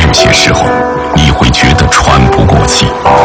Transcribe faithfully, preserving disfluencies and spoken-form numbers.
有些时候，你会觉得喘不过气，